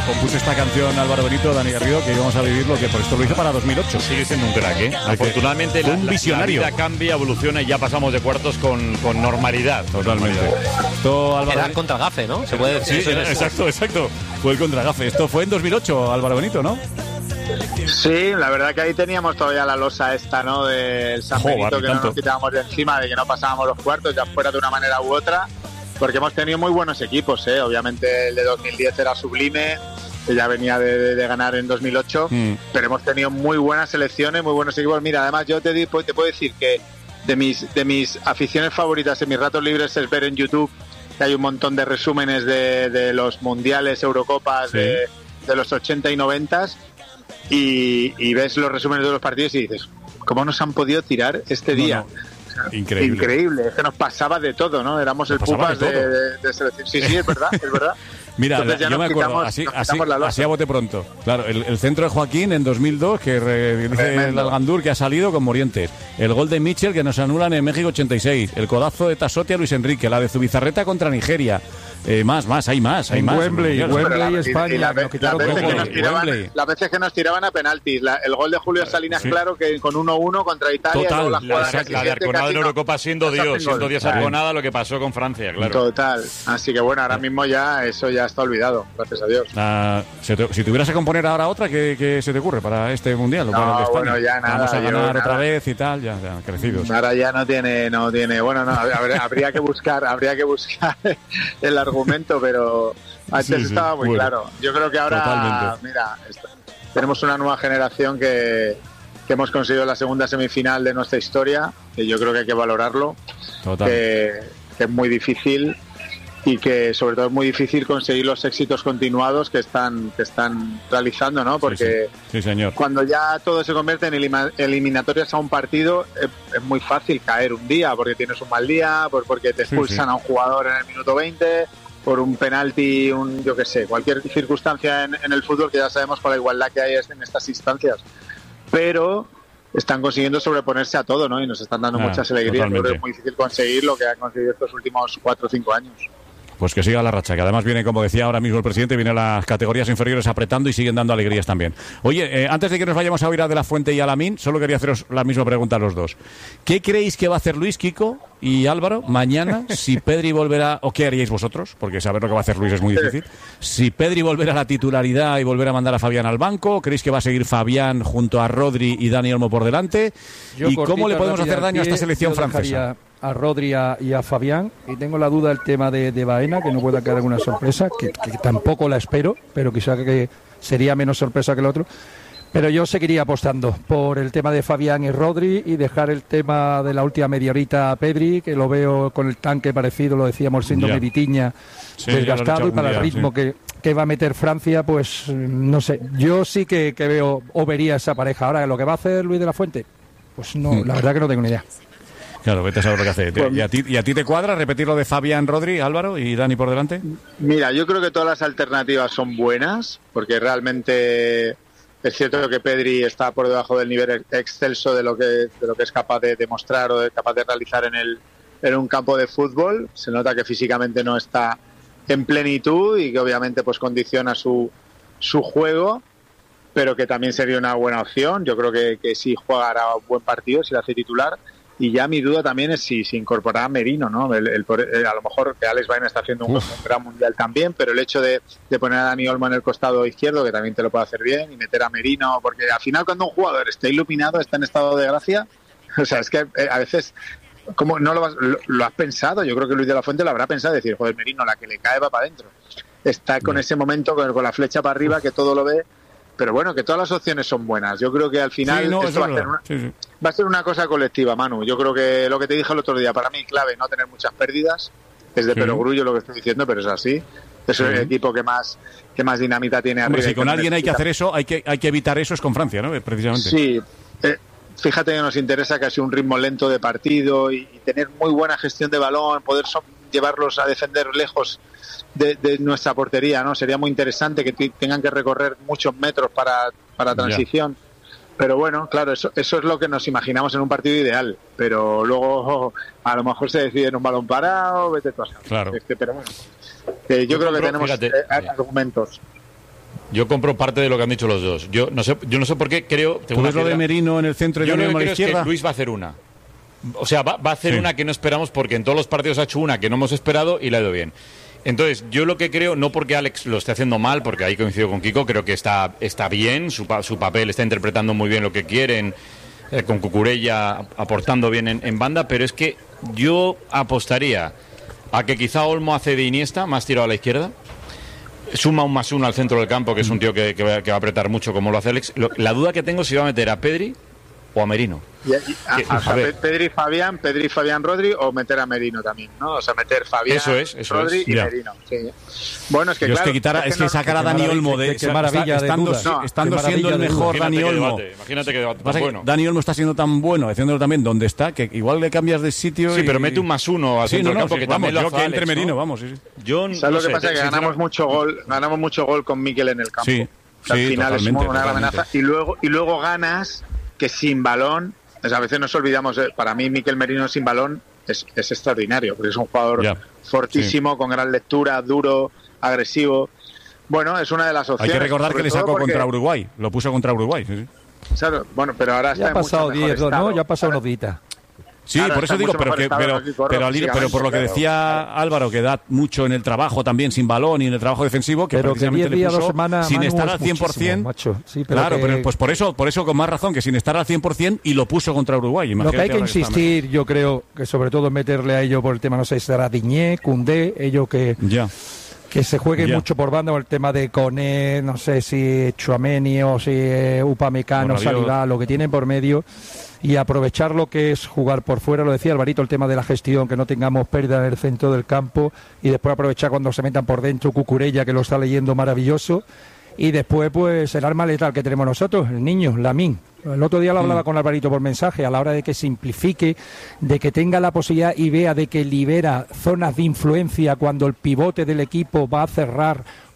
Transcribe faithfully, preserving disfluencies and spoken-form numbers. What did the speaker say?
compuso esta canción Álvaro Benito, Dani Garrido, que íbamos a vivir lo que por esto lo hizo para dos mil ocho. Sigue siendo un crack, ¿eh? Afortunadamente la, un visionario. la vida cambia, evoluciona y ya pasamos de cuartos con, con normalidad. Totalmente. Esto, Álvaro Era el contragafe, ¿no? Se puede decir. Sí, sí, exacto, exacto. Fue el contragafe. Esto fue en dos mil ocho, Álvaro Benito, ¿no? Sí, la verdad que ahí teníamos todavía la losa esta, ¿no? Del San Joder, Benito, que tanto. no nos quitábamos de encima, de que no pasábamos los cuartos, ya fuera de una manera u otra, porque hemos tenido muy buenos equipos, ¿eh? Obviamente el de dos mil diez era sublime, que ya venía de, de, de ganar en dos mil ocho, mm. pero hemos tenido muy buenas selecciones, muy buenos equipos. Mira, además yo te, te puedo decir que de mis, de mis aficiones favoritas en mis ratos libres es ver en YouTube que hay un montón de resúmenes de, de los mundiales, Eurocopas, sí. de, de los ochenta y noventa, y, y ves los resúmenes de los partidos y dices, ¿cómo nos han podido tirar este día? No, no. Increíble. Increíble, es que nos pasaba de todo, ¿no? Éramos nos el pupas de, de, de, de selección. Sí, sí, es verdad, es verdad. Mira, la, yo me acuerdo, quitamos, así, así, así a bote pronto. Claro, el, el centro de Joaquín en dos mil dos, que re, dice el Algandur que ha salido con Morientes. El gol de Mitchell que nos anulan en México ochenta y seis. El codazo de Tasotti a Luis Enrique. La de Zubizarreta contra Nigeria. Eh, más, más, hay más, hay en más. Wembley, en Wembley, España. Y la, la, la veces que nos tiraban, las veces que nos tiraban a penaltis. La, el gol de Julio Salinas, sí. claro, que con uno uno contra Italia. Total, la, la, la de Arconada en Eurocopa siendo Dios, siendo Dios Arconada, lo que pasó con Francia, claro. Total. Así que bueno, ahora mismo ya eso ya está olvidado, gracias a Dios. Uh, si, te, si tuvieras que componer ahora otra, ¿qué, qué se te ocurre para este mundial? No, para el de España? Bueno, ya nada. Vamos a ganar yo, otra nada. vez y tal, ya, ya crecidos. Ahora ya no tiene, no tiene. Bueno, no, habría, habría que buscar, habría que buscar el argumento, pero antes sí, sí, estaba muy bueno, claro. Yo creo que ahora, totalmente. Mira, está, tenemos una nueva generación que, que hemos conseguido la segunda semifinal de nuestra historia, que yo creo que hay que valorarlo, que, que es muy difícil y que sobre todo es muy difícil conseguir los éxitos continuados que están que están realizando, ¿no? Porque sí, sí. Sí, señor. Cuando ya todo se convierte en elim- eliminatorias a un partido es, es muy fácil caer un día porque tienes un mal día, por, porque te expulsan sí, sí. a un jugador en el minuto veinte, por un penalti, un yo qué sé, cualquier circunstancia en, en el fútbol, que ya sabemos con la igualdad que hay en estas instancias, pero están consiguiendo sobreponerse a todo, ¿no? Y nos están dando ah, muchas alegrías. Creo que es muy difícil conseguir lo que han conseguido estos últimos cuatro o cinco años. Pues que siga la racha, que además viene, como decía ahora mismo el presidente, viene a las categorías inferiores apretando y siguen dando alegrías también. Oye, eh, antes de que nos vayamos a oír a De La Fuente y a Lamine, solo quería haceros la misma pregunta a los dos. ¿Qué creéis que va a hacer Luis, Kiko y Álvaro mañana si Pedri volverá, o qué haríais vosotros? Porque saber lo que va a hacer Luis es muy difícil. Si Pedri volverá a la titularidad y volverá a mandar a Fabián al banco, ¿creéis que va a seguir Fabián junto a Rodri y Dani Olmo por delante? Yo ¿Y cómo le podemos hacer daño a esta selección francesa? A Rodri a, y a Fabián, y tengo la duda del tema de, de Baena, que no pueda quedar alguna sorpresa, que, que tampoco la espero, pero quizá que sería menos sorpresa que el otro. Pero yo seguiría apostando por el tema de Fabián y Rodri y dejar el tema de la última media horita a Pedri, que lo veo con el tanque parecido, lo decíamos, síndrome Vitiña, sí, desgastado, y para día, el ritmo sí. que, que va a meter Francia, pues no sé, yo sí que, que veo o vería esa pareja. Ahora, lo que va a hacer Luis de la Fuente, pues no, mm. la verdad que no tengo ni idea. Claro, vete a saber lo que hace. Pues, ¿Y, a ti, ¿Y a ti te cuadra repetir lo de Fabián, Rodri, Álvaro y Dani por delante? Mira, yo creo que todas las alternativas son buenas, porque realmente es cierto que Pedri está por debajo del nivel excelso de lo que, de lo que es capaz de demostrar o de, capaz de realizar en, el, en un campo de fútbol. Se nota que físicamente no está en plenitud y que obviamente pues condiciona su, su juego, pero que también sería una buena opción. Yo creo que, que si juega hará un buen partido, si lo hace titular. Y ya mi duda también es si se si incorporará a Merino, ¿no? El, el, el, a lo mejor que Alex Baena está haciendo un, un gran mundial también, pero el hecho de, de poner a Dani Olmo en el costado izquierdo, que también te lo puede hacer bien, y meter a Merino, porque al final cuando un jugador está iluminado, está en estado de gracia, o sea, es que eh, a veces, como no lo, vas, lo, lo has pensado, yo creo que Luis de la Fuente lo habrá pensado, decir, joder, Merino, la que le cae va para adentro. Está con ese momento, con, con la flecha para arriba, que todo lo ve. Pero bueno, que todas las opciones son buenas. Yo creo que al final sí, no, esto va, a ser una, sí, sí. va a ser una cosa colectiva, Manu. Yo creo que lo que te dije el otro día, para mí clave no tener muchas pérdidas. Es de sí. perogrullo lo que estoy diciendo, pero es así. Es sí. el equipo que más que más dinamita tiene arriba. Hombre, si con alguien hay que hacer eso, hay que hay que evitar eso, es con Francia, ¿no? Precisamente. Sí. Eh, fíjate que nos interesa casi un ritmo lento de partido y, y tener muy buena gestión de balón, poder so- llevarlos a defender lejos De, de nuestra portería, ¿no? Sería muy interesante que t- tengan que recorrer muchos metros para, para transición. Yeah. Pero bueno, claro, eso, eso es lo que nos imaginamos en un partido ideal. Pero luego a lo mejor se decide en un balón parado, vete tú a saber. Claro. Este, pero bueno, eh, yo, yo creo que tenemos fíjate, eh, argumentos. Yo compro parte de lo que han dicho los dos. Yo no sé, yo no sé por qué creo... ¿Tú ves lo de Merino en el centro y yo de lo que a la creo izquierda? Es que Luis va a hacer una. O sea, va, va a hacer Sí. una que no esperamos porque en todos los partidos ha hecho una que no hemos esperado y le ha ido bien. Entonces, yo lo que creo, no porque Alex lo esté haciendo mal, porque ahí coincido con Kiko, creo que está, está bien, su, su papel está interpretando muy bien lo que quieren, eh, con Cucurella aportando bien en, en banda, pero es que yo apostaría a que quizá Olmo hace de Iniesta, más tirado a la izquierda, suma un más uno al centro del campo, que es un tío que, que, va, que va a apretar mucho como lo hace Alex. Lo, la duda que tengo es si va a meter a Pedri o a Merino. Y, y, a, Que, a, a ver. Pedri, Fabián, Pedri, Fabián, Rodri o meter a Merino también, ¿no? O sea, meter Fabián, Eso es, eso Rodri es. y Ya. Merino. Sí. Bueno, es que Yo claro, es que quitar, a- es que no- sacar a qué Dani maravilla, Olmo de qué- qué maravilla de estando, duda. si- estando Qué siendo el maravilla de mejor Imagínate Dani qué Olmo. debate, imagínate que debate tan Pasa que bueno. Dani Olmo está siendo tan bueno, haciéndolo también donde está, que igual le cambias de sitio. Sí, y- pero mete un más uno al Sí, centro no, del no, campo, sí, que vamos, también lo yo hace que Alex, entre ¿no? Merino, vamos. Sí, sí. Yo ¿Sabes no lo que sé, pasa? Que sinceramente- ganamos mucho gol, ganamos mucho gol con Mikel en el campo. Sí, O sea, sí, al final es totalmente, una gran totalmente. amenaza. Y luego, y luego ganas que sin balón, o sea, a veces nos olvidamos, eh, para mí Mikel Merino sin balón es, es extraordinario, porque es un jugador Ya, fortísimo, con gran lectura, duro, agresivo. Bueno, es una de las Hay opciones. que recordar sobre que le todo sacó porque- contra Uruguay, lo puso contra Uruguay. Sí, sí. Claro, bueno, pero ahora está Ya ha en mucho pasado mejor diez, ¿no? estado. Ya ha pasado Ahora- unos días. Sí, Ahora por eso está digo, mucho pero, mejor que, estado pero, aquí, corre, pero, al ir- pero por lo que claro. decía Álvaro, que da mucho en el trabajo también sin balón y en el trabajo defensivo, que Pero que precisamente diez le días, puso dos semanas, sin Manu, estar es al cien por ciento. muchísimo, macho. Sí, pero claro, que- pero pues por eso, por eso con más razón, que sin estar al cien por ciento y lo puso contra Uruguay. Lo que Imagínate hay que ahora está insistir, yo creo, que sobre todo es meterle a ellos por el tema, no sé, será Diñé, Koundé, ellos que, mejor. Ya. que se jueguen Ya. mucho por banda, o el tema de Koné, no sé si Tchouaméni o si eh, Upamecano, O Rabiot. Saliba, lo que tienen por medio, y aprovechar lo que es jugar por fuera, lo decía Alvarito, el tema de la gestión, que no tengamos pérdida en el centro del campo, y después aprovechar cuando se metan por dentro Cucurella, que lo está leyendo maravilloso, y después pues el arma letal que tenemos nosotros, el niño, Lamine. El otro día lo hablaba con Alvarito por mensaje, a la hora de que simplifique, de que tenga la posibilidad y vea de que libera zonas de influencia cuando el pivote del equipo va a cerrar